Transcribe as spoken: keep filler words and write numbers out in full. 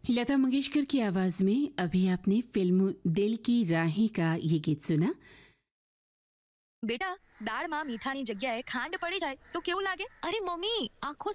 लता मंगेशकर की आवाज में अभी आपने फिल्म दिल की राहें का ये गीत सुना। बेटा, दाळમાં મીઠાની જગ્યાએ ખાંડ પડી જાય તો કેવું લાગે? અરે મમ્મી, આખો